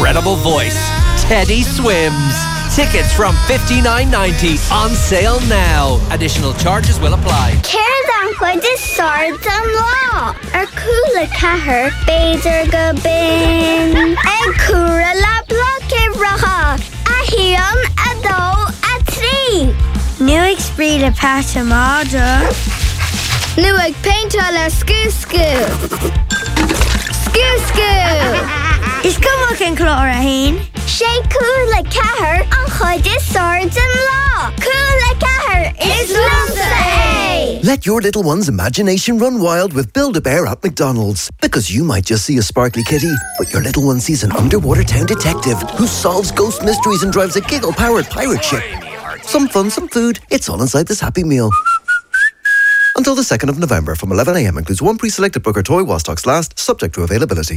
incredible voice, Teddy Swims. Tickets from $59.90 on sale now. Additional charges will apply. Céir chuid is swords an lá. Ar cúla chathair beidir go bin. Ag cúra le bloci racha. A híon, a dó, a trí. Nu ag spríd a pátamada. Nu ag painta le scú-scú. Scú-scú. Is cumach an clór a hain? Sé cúla chathair an chuid is swords an lá. Cúla chathair is lumsa é. Let your little one's imagination run wild with Build-A-Bear at McDonald's. Because you might just see a sparkly kitty, but your little one sees an underwater town detective who solves ghost mysteries and drives a giggle-powered pirate ship. Some fun, some food. It's all inside this Happy Meal. Until the 2nd of November from 11 a.m. includes one pre-selected Booker toy while stocks last, subject to availability.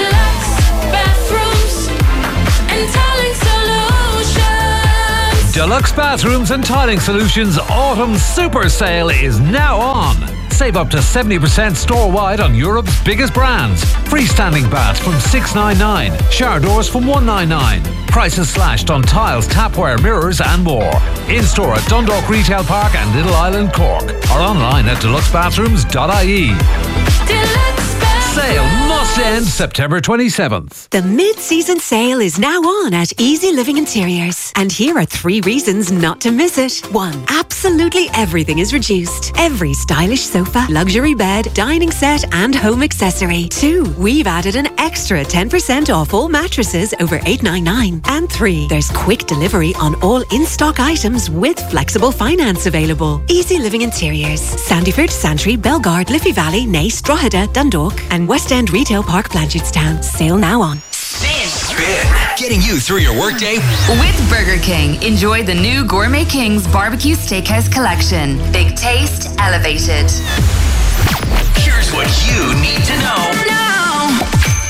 Deluxe Bathrooms and Tiling Solutions Autumn Super Sale is now on. Save up to 70% store-wide on Europe's biggest brands. Freestanding baths from $699, shower doors from $199. Prices slashed on tiles, tapware, mirrors and more. In-store at Dundalk Retail Park and Little Island, Cork. Or online at deluxebathrooms.ie. Sale must end September 27th. The mid-season sale is now on at Easy Living Interiors. And here are 3 reasons not to miss it. 1. Absolutely everything is reduced. Every stylish sofa, luxury bed, dining set and home accessory. 2. We've added an extra 10% off all mattresses over $899. And 3. There's quick delivery on all in-stock items with flexible finance available. Easy Living Interiors. Sandyford, Santry, Belgard, Liffey Valley, Naas, Drogheda, Dundalk and West End Retail Park, Blanchardstown. Sale now on. Spin. Getting you through your workday. With Burger King, enjoy the new Gourmet King's Barbecue Steakhouse Collection. Big taste, elevated. Here's what you need to know now.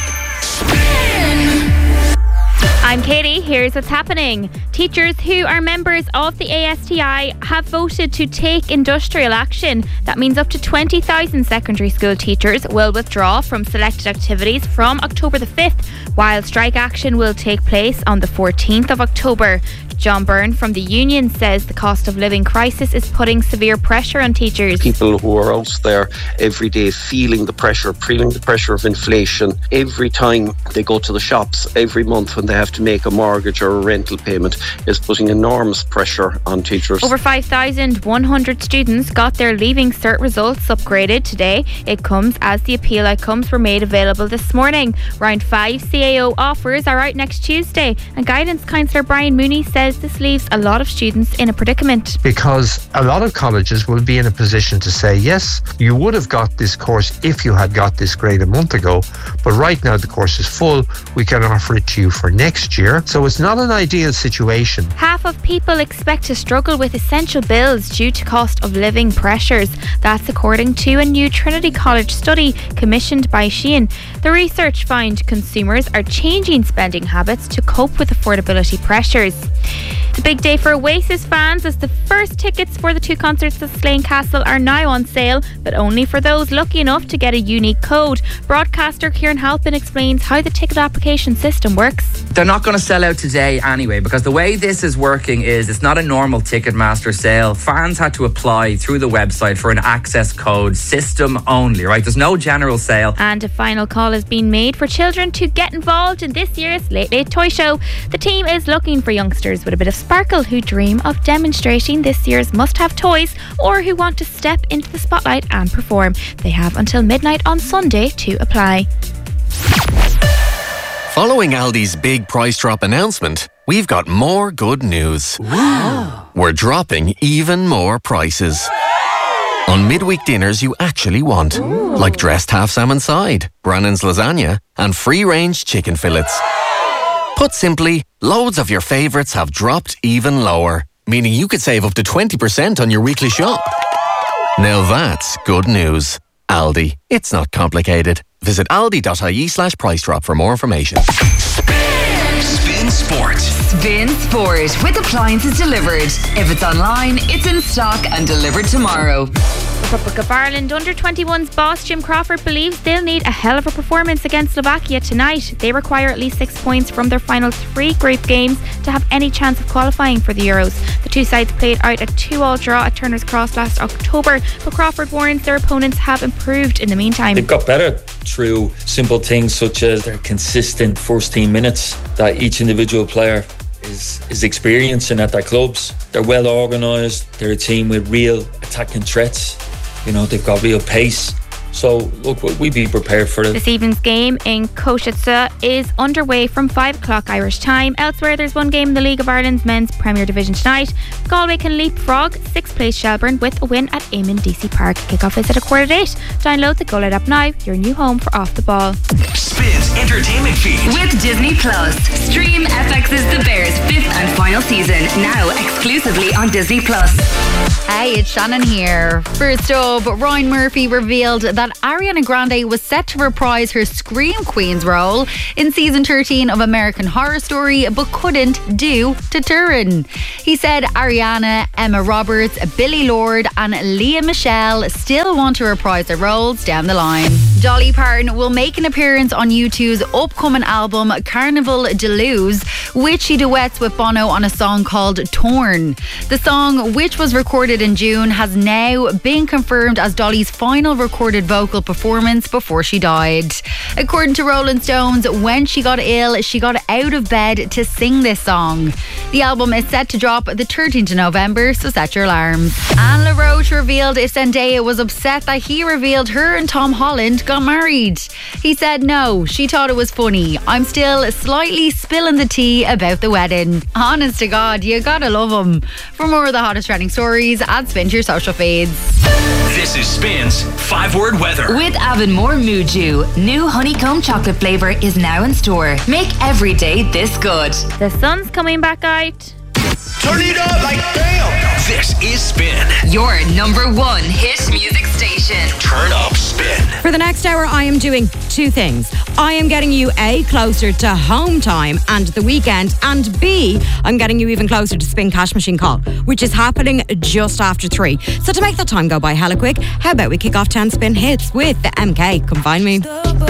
Spin. I'm Katie. Here's what's happening. Teachers who are members of the ASTI have voted to take industrial action. That means up to 20,000 secondary school teachers will withdraw from selected activities from October the 5th, while strike action will take place on the 14th of October. John Byrne from the union says the cost of living crisis is putting severe pressure on teachers. People who are out there every day feeling the pressure of inflation. Every time they go to the shops, every month when they have to make a mortgage or a rental payment, is putting enormous pressure on teachers. Over 5,100 students got their Leaving Cert results upgraded today. It comes as the appeal outcomes were made available this morning. Round 5 CAO offers are out next Tuesday, and Guidance Counsellor Brian Mooney says this leaves a lot of students in a predicament. Because a lot of colleges will be in a position to say, yes, you would have got this course if you had got this grade a month ago, but right now the course is full, we can offer it to you for next year. So it's not an ideal situation. Half of people expect to struggle with essential bills due to cost of living pressures. That's according to a new Trinity College study commissioned by Shein. The research found consumers are changing spending habits to cope with affordability pressures. It's a big day for Oasis fans as the first tickets for the 2 concerts at Slane Castle are now on sale, but only for those lucky enough to get a unique code. Broadcaster Kieran Halpin explains how the ticket application system works. They're not going to sell out today anyway, because the way this is working is it's not a normal Ticketmaster sale. Fans had to apply through the website for an access code, system only, right? There's no general sale. And a final call has been made for children to get involved in this year's Late Late Toy Show. The team is looking for youngsters with a bit of sparkle who dream of demonstrating this year's must-have toys or who want to step into the spotlight and perform. They have until midnight on Sunday to apply. Following Aldi's big price drop announcement, we've got more good news. Wow. We're dropping even more prices. On midweek dinners you actually want. Ooh. Like dressed half salmon side, Brannan's lasagna and free-range chicken fillets. Put simply, loads of your favourites have dropped even lower, meaning you could save up to 20% on your weekly shop. Now that's good news. Aldi. It's not complicated. Visit aldi.ie/price drop for more information. Spin Sport. Spin Sport with appliances delivered. If it's online, it's in stock and delivered tomorrow. Republic of Ireland under-21s boss Jim Crawford believes they'll need a hell of a performance against Slovakia tonight. They require at least 6 points from their final 3 group games to have any chance of qualifying for the Euros. The two sides played out a 2-2 draw at Turner's Cross last October, but Crawford warns their opponents have improved in the meantime. They've got better through simple things such as their consistent first team minutes that each individual player is experiencing at their clubs. They're well organised. They're a team with real attacking threats. You know, they've got real pace. So, look, we'd be prepared for it. This evening's game in Košice is underway from 5 o'clock Irish time. Elsewhere, there's one game in the League of Ireland's Men's Premier Division tonight. Galway can leapfrog 6th place Shelbourne with a win at Eamon DC Park. Kickoff is at 8:15. Download the Go Light app now, your new home for Off the Ball. Spins Entertainment Feed. With Disney Plus. Stream FX's The Bears' 5th and final season, now exclusively on Disney Plus. Hey, it's Shannon here. First up, Ryan Murphy revealed that Ariana Grande was set to reprise her Scream Queen's role in season 13 of American Horror Story, but couldn't due to touring. He said Ariana, Emma Roberts, Billy Lord and Lea Michele still want to reprise their roles down the line. Dolly Parton will make an appearance on U2's upcoming album Carnival de Luz, which she duets with Bono on a song called Torn. The song, which was recorded in June, has now been confirmed as Dolly's final recorded vocal performance before she died. According to Rolling Stones, when she got ill, she got out of bed to sing this song. The album is set to drop the 13th of November, so set your alarms. Anne LaRoche revealed if Zendaya was upset that he revealed her and Tom Holland got married. He said no, she thought it was funny. I'm still slightly spilling the tea about the wedding. Honest to God, you gotta love him. For more of the hottest trending stories, add Spin to your social feeds. This is Spin's 5-word weather. With Avonmore Muju, new honeycomb chocolate flavour is now in store. Make every day this good. The sun's coming back out. Turn it up like damn. This is Spin. Your #1 hit music station. Turn up Spin. For the next hour, I am doing 2 things. I am getting you A, closer to home time and the weekend, and B, I'm getting you even closer to Spin Cash Machine Call, which is happening just after 3. So to make that time go by hella quick, how about we kick off 10 Spin hits with the MK Come Find Me.